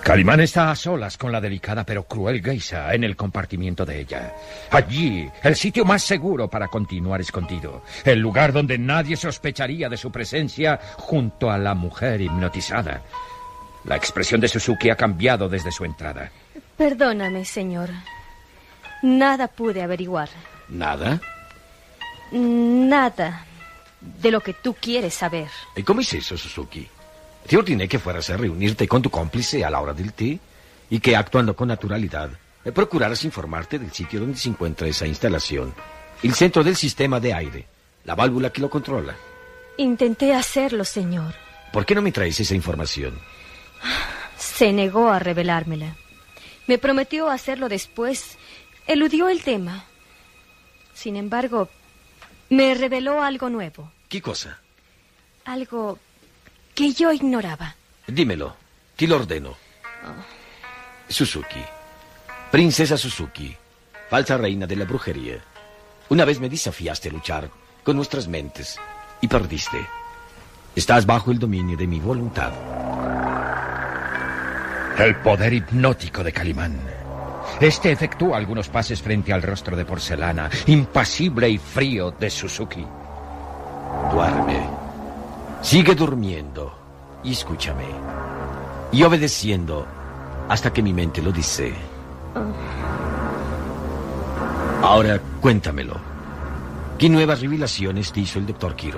Calimán está a solas con la delicada pero cruel geisha en el compartimiento de ella. Allí, el sitio más seguro para continuar escondido. El lugar donde nadie sospecharía de su presencia junto a la mujer hipnotizada. La expresión de Suzuki ha cambiado desde su entrada. Perdóname, señor. Nada pude averiguar. ¿Nada? Nada de lo que tú quieres saber. ¿Y cómo es eso, Suzuki? Te ordené que fueras a reunirte con tu cómplice a la hora del té y que, actuando con naturalidad, procuraras informarte del sitio donde se encuentra esa instalación, el centro del sistema de aire, la válvula que lo controla. Intenté hacerlo, señor. ¿Por qué no me traes esa información? Se negó a revelármela. Me prometió hacerlo después. Eludió el tema. Sin embargo, me reveló algo nuevo. ¿Qué cosa? Algo que yo ignoraba. Dímelo, te lo ordeno. Suzuki, princesa Suzuki, falsa reina de la brujería. Una vez me desafiaste a luchar con nuestras mentes y perdiste. Estás bajo el dominio de mi voluntad. El poder hipnótico de Calimán. Este efectúa algunos pases frente al rostro de porcelana, impasible y frío de Suzuki. Duerme. Sigue durmiendo y escúchame. Y obedeciendo hasta que mi mente lo dice. Ahora cuéntamelo. ¿Qué nuevas revelaciones te hizo el Dr. Kiro?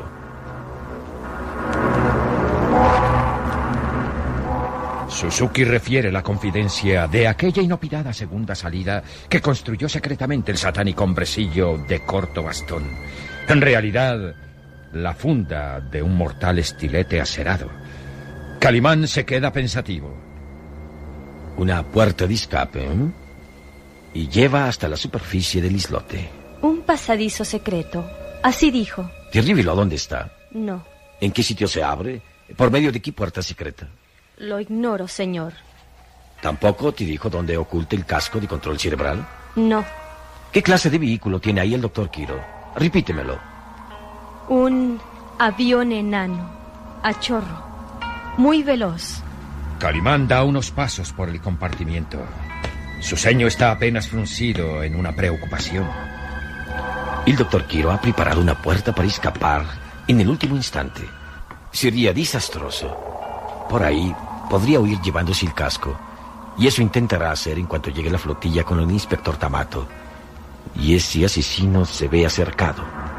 Suzuki refiere la confidencia de aquella inopinada segunda salida que construyó secretamente el satánico hombrecillo de corto bastón. En realidad, la funda de un mortal estilete aserado. Calimán se queda pensativo. Una puerta de escape, ¿eh? Y lleva hasta la superficie del islote. Un pasadizo secreto. Así dijo. ¿Te reveló dónde está? No. ¿En qué sitio se abre? ¿Por medio de qué puerta secreta? Lo ignoro, señor. ¿Tampoco te dijo dónde oculta el casco de control cerebral? No. ¿Qué clase de vehículo tiene ahí el Dr. Kiro? Repítemelo. Un avión enano, a chorro, muy veloz. Calimán da unos pasos por el compartimiento. Su ceño está apenas fruncido en una preocupación. El Dr. Kiro ha preparado una puerta para escapar en el último instante. Sería desastroso. Por ahí podría huir llevándose el casco. Y eso intentará hacer en cuanto llegue la flotilla con el inspector Tamato. Y ese asesino se ve acercado.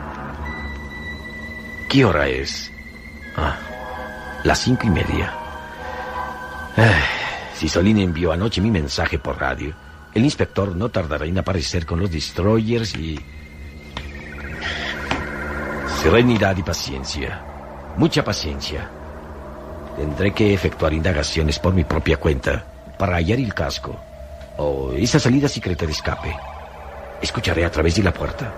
¿Qué hora es? Las 5:30. Si Solín envió anoche mi mensaje por radio, el inspector no tardará en aparecer con los destroyers y... Serenidad y paciencia. Mucha paciencia. Tendré que efectuar indagaciones por mi propia cuenta para hallar el casco o esa salida secreta de escape. Escucharé a través de la puerta.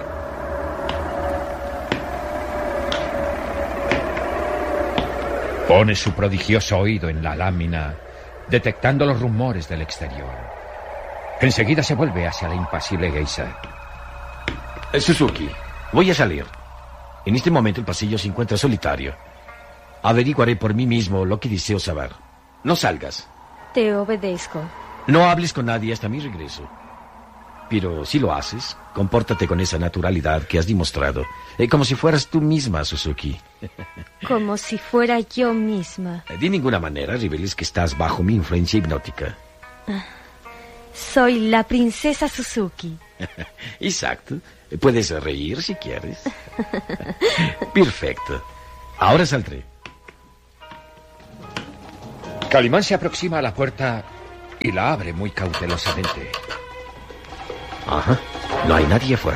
Pone su prodigioso oído en la lámina, detectando los rumores del exterior. Enseguida se vuelve hacia la impasible geisha. Suzuki, voy a salir. En este momento el pasillo se encuentra solitario. Averiguaré por mí mismo lo que deseo saber. No salgas. Te obedezco. No hables con nadie hasta mi regreso. Pero si lo haces, compórtate con esa naturalidad que has demostrado. Como si fueras tú misma, Suzuki. Como si fuera yo misma. De ninguna manera reveles que estás bajo mi influencia hipnótica. Soy la princesa Suzuki. Exacto. Puedes reír si quieres. Perfecto. Ahora saldré. Calimán se aproxima a la puerta y la abre muy cautelosamente. Ajá. No hay nadie afuera.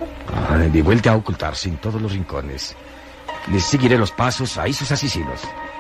De vuelta a ocultarse en todos los rincones. Les seguiré los pasos a esos asesinos.